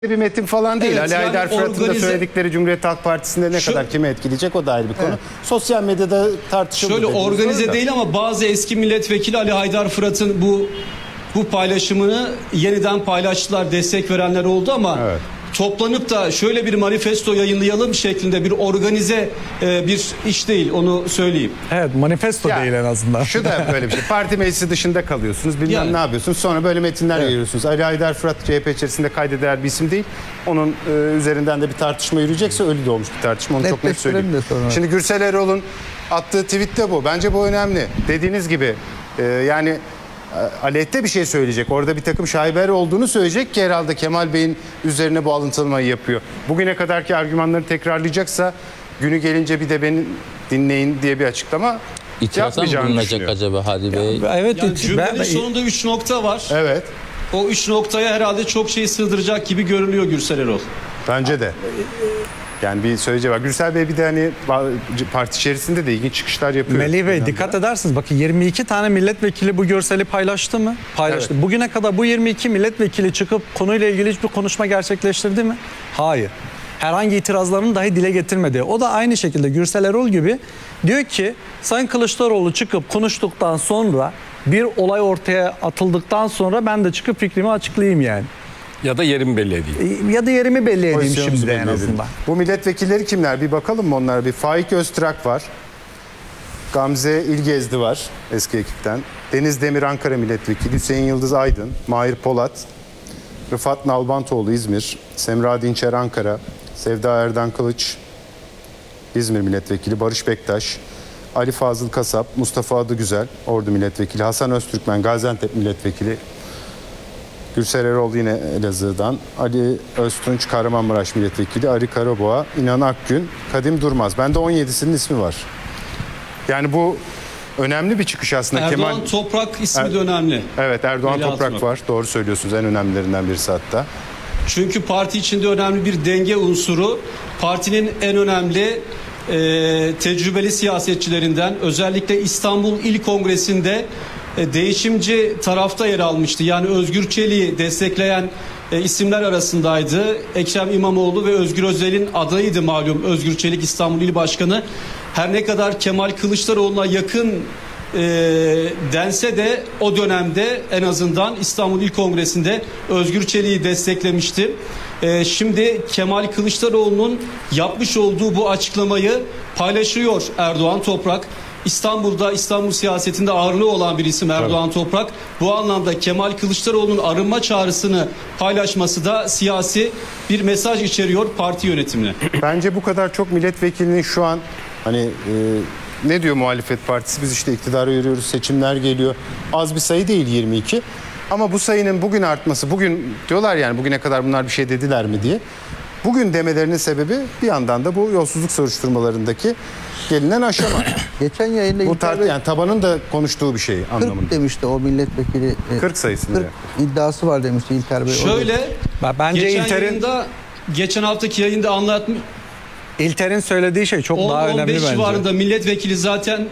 bir metin falan değil. Evet, Ali yani Haydar Fırat'ın da söyledikleri Cumhuriyet Halk Partisi'nde ne kadar kimi etkileyecek o da ayrı bir konu. Evet. Sosyal medyada tartışıldı. Şöyle organize değil ama bazı eski milletvekili Ali Haydar Fırat'ın bu paylaşımını yeniden paylaştılar, destek verenler oldu ama evet, toplanıp da şöyle bir manifesto yayınlayalım şeklinde bir organize bir iş değil, onu söyleyeyim. Evet, manifesto yani, değil en azından. Şu da böyle bir şey. Parti meclisi dışında kalıyorsunuz. Bilmem ne yapıyorsunuz. Sonra böyle metinler yayıyorsunuz. Ali Haydar Fırat CHP içerisinde kaydedilen bir isim değil. Onun üzerinden de bir tartışma yürüyecekse ölü doğmuş bir tartışma. Onu çok net söyleyeyim. Şimdi Gürsel Erol'un attığı tweet de bu. Bence bu önemli. Dediğiniz gibi yani aleyhte bir şey söyleyecek. Orada bir takım şaibeler olduğunu söyleyecek ki herhalde Kemal Bey'in üzerine bu alıntılmayı yapıyor. Bugüne kadarki argümanları tekrarlayacaksa günü gelince bir de beni dinleyin diye bir açıklama İtirafta mı bulunacak acaba Hadi Bey? Evet, yani cümlenin sonunda 3 nokta var. Evet. O 3 noktaya herhalde çok şey sığdıracak gibi görünüyor Gürsel Erol. Bence de. Yani bir söyleyeceği var. Gürsel Bey bir de hani parti içerisinde de ilginç çıkışlar yapıyor. Melih Bey dikkat edersiniz. Bakın 22 tane milletvekili bu görseli paylaştı mı? Paylaştı. Evet. Bugüne kadar bu 22 milletvekili çıkıp konuyla ilgili hiçbir konuşma gerçekleştirdi mi? Hayır. Herhangi itirazlarını dahi dile getirmedi. O da aynı şekilde Gürsel Erol gibi diyor ki Sayın Kılıçdaroğlu çıkıp konuştuktan sonra bir olay ortaya atıldıktan sonra ben de çıkıp fikrimi açıklayayım yani. Ya da yerimi belli edeyim. Ya da yerimi belli edeyim şimdi de en azından. Bu milletvekilleri kimler? Bir bakalım mı onlara? Bir Faik Öztrak var. Gamze İlgezdi var eski ekipten. Deniz Demir Ankara milletvekili. Hüseyin Yıldız Aydın. Mahir Polat. Rıfat Nalbantoğlu İzmir. Semra Dinçer Ankara. Sevda Erdan Kılıç İzmir milletvekili. Barış Bektaş. Ali Fazıl Kasap. Mustafa Adıgüzel Ordu milletvekili. Hasan Öztürkmen Gaziantep milletvekili. Gürsel Erol yine Elazığ'dan, Ali Öztunç Kahramanmaraş milletvekili, Ali Karaboğa, İnan Akgün, Kadim Durmaz. Bende 17'sinin ismi var. Yani bu önemli bir çıkış aslında. Erdoğan Toprak ismi de önemli. Evet, Erdoğan Toprak var. Doğru söylüyorsunuz, en önemlilerinden birisi hatta. Çünkü parti içinde önemli bir denge unsuru. Partinin en önemli tecrübeli siyasetçilerinden, özellikle İstanbul İl Kongresi'nde değişimci tarafta yer almıştı. Yani Özgür Çelik'i destekleyen isimler arasındaydı. Ekrem İmamoğlu ve Özgür Özel'in adayıydı malum Özgür Çelik İstanbul İl Başkanı. Her ne kadar Kemal Kılıçdaroğlu'na yakın dense de o dönemde en azından İstanbul İl Kongresi'nde Özgür Çelik'i desteklemişti. Şimdi Kemal Kılıçdaroğlu'nun yapmış olduğu bu açıklamayı paylaşıyor Erdoğan Toprak. İstanbul'da, İstanbul siyasetinde ağırlığı olan bir isim Erdoğan Toprak. Bu anlamda Kemal Kılıçdaroğlu'nun arınma çağrısını paylaşması da siyasi bir mesaj içeriyor parti yönetimine. Bence bu kadar çok milletvekilinin şu an hani ne diyor muhalefet partisi? Biz işte iktidara yürüyoruz, seçimler geliyor. Az bir sayı değil 22. Ama bu sayının bugün artması, bugün diyorlar yani bugüne kadar bunlar bir şey dediler mi diye. Bugün demelerinin sebebi bir yandan da bu yolsuzluk soruşturmalarındaki gelinen aşama. Geçen yayında bu yani tabanın da konuştuğu bir şey anlamında. 40 demişti o milletvekili. 40 sayısında. 40 iddiası var demişti İlter Bey. Şöyle, bence geçen haftaki yayında anlatmış. İlter'in söylediği şey çok daha önemli bence. 15 civarında milletvekili zaten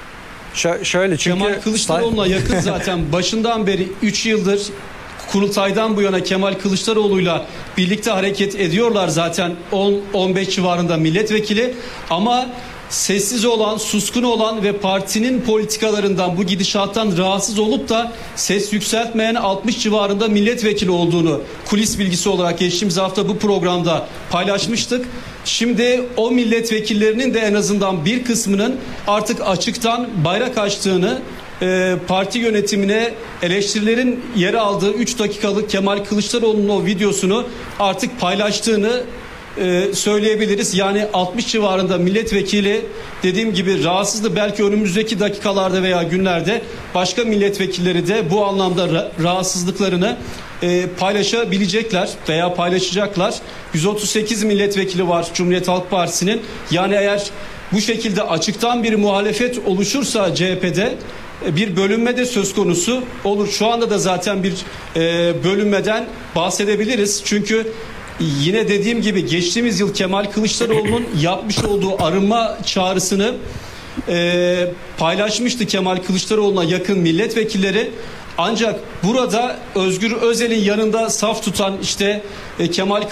şöyle çünkü Kemal Kılıçdaroğlu'na yakın zaten başından beri 3 yıldır kurultaydan bu yana Kemal Kılıçdaroğlu'yla birlikte hareket ediyorlar zaten 10-15 civarında milletvekili ama sessiz olan, suskun olan ve partinin politikalarından, bu gidişattan rahatsız olup da ses yükseltmeyen 60 civarında milletvekili olduğunu kulis bilgisi olarak geçtiğimiz hafta bu programda paylaşmıştık. Şimdi o milletvekillerinin de en azından bir kısmının artık açıktan bayrak açtığını, parti yönetimine eleştirilerin yer aldığı 3 dakikalık Kemal Kılıçdaroğlu'nun o videosunu artık paylaştığını söyleyebiliriz. Yani 60 civarında milletvekili dediğim gibi rahatsızdı. Belki önümüzdeki dakikalarda veya günlerde başka milletvekilleri de bu anlamda rahatsızlıklarını paylaşabilecekler veya paylaşacaklar. 138 milletvekili var Cumhuriyet Halk Partisi'nin. Yani eğer bu şekilde açıktan bir muhalefet oluşursa CHP'de bir bölünme de söz konusu olur. Şu anda da zaten bir bölünmeden bahsedebiliriz. Çünkü yine dediğim gibi geçtiğimiz yıl Kemal Kılıçdaroğlu'nun yapmış olduğu arınma çağrısını paylaşmıştı Kemal Kılıçdaroğlu'na yakın milletvekilleri. Ancak burada Özgür Özel'in yanında saf tutan işte Kemal